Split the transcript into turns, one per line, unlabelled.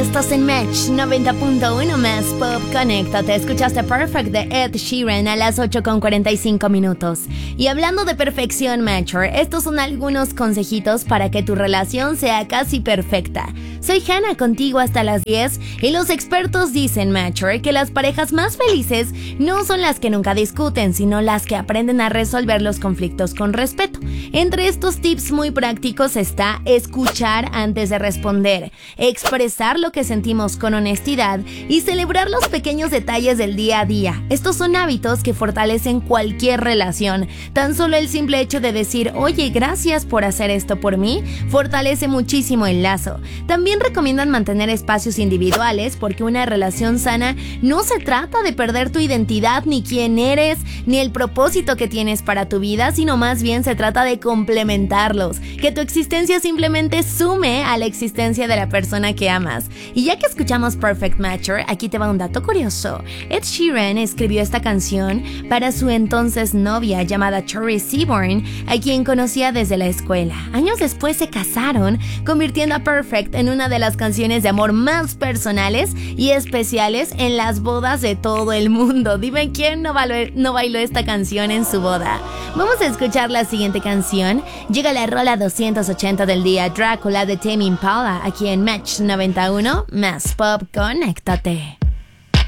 Estás en Match 90.1 más Pop. Conéctate. Escuchaste Perfect de Ed Sheeran a las 8:45. Y hablando de perfección, Matcher, estos son algunos consejitos para que tu relación sea casi perfecta. Soy Hannah, contigo hasta las 10, y los expertos dicen, Matcher, que las parejas más felices no son las que nunca discuten, sino las que aprenden a resolver los conflictos con respeto. Entre estos tips muy prácticos está escuchar antes de responder, expresar lo que sentimos con honestidad y celebrar los pequeños detalles del día a día. Estos son hábitos que fortalecen cualquier relación. Tan solo el simple hecho de decir, oye, gracias por hacer esto por mí, fortalece muchísimo el lazo. También recomiendan mantener espacios individuales porque una relación sana no se trata de perder tu identidad, ni quién eres, ni el propósito que tienes para tu vida, sino más bien se trata de complementarlos, que tu existencia simplemente sume a la existencia de la persona que amas. Y ya que escuchamos Perfect Matcher, aquí te va un dato curioso. Ed Sheeran escribió esta canción para su entonces novia llamada Tori Seaborn, a quien conocía desde la escuela. Años después se casaron, convirtiendo a Perfect en una de las canciones de amor más personales y especiales en las bodas de todo el mundo. Dime quién no bailó esta canción en su boda. Vamos a escuchar la siguiente canción. Llega la rola 280 del día, Drácula de Tame Impala, aquí en Match 91 más Pop. Conéctate.